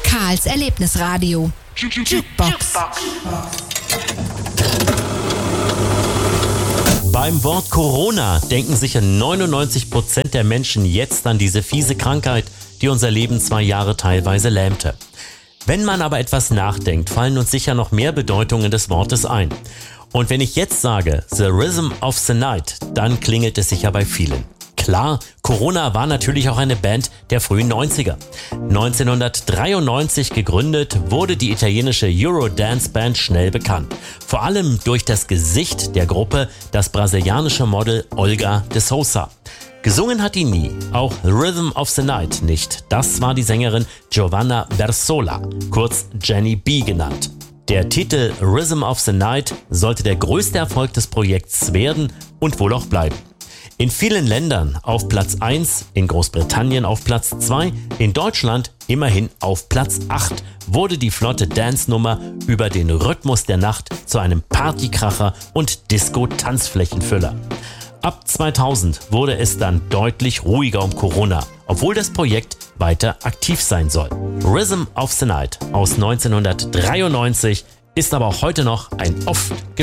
Karls Erlebnisradio. Jukebox. Beim Wort Corona denken sicher 99% der Menschen jetzt an diese fiese Krankheit, die unser Leben 2 Jahre teilweise lähmte. Wenn man aber etwas nachdenkt, fallen uns sicher noch mehr Bedeutungen des Wortes ein. Und wenn ich jetzt sage, The Rhythm of the Night, dann klingelt es sicher bei vielen. Klar, Corona war natürlich auch eine Band der frühen 90er. 1993 gegründet, wurde die italienische Eurodance-Band schnell bekannt. Vor allem durch das Gesicht der Gruppe, das brasilianische Model Olga de Sousa. Gesungen hat die nie, auch Rhythm of the Night nicht. Das war die Sängerin Giovanna Versola, kurz Jenny B genannt. Der Titel Rhythm of the Night sollte der größte Erfolg des Projekts werden und wohl auch bleiben. In vielen Ländern auf Platz 1, in Großbritannien auf Platz 2, in Deutschland immerhin auf Platz 8 wurde die flotte Dance-Nummer über den Rhythmus der Nacht zu einem Partykracher und Disco-Tanzflächenfüller. Ab 2000 wurde es dann deutlich ruhiger um Corona, obwohl das Projekt weiter aktiv sein soll. Rhythm of the Night aus 1993 ist aber auch heute noch ein oft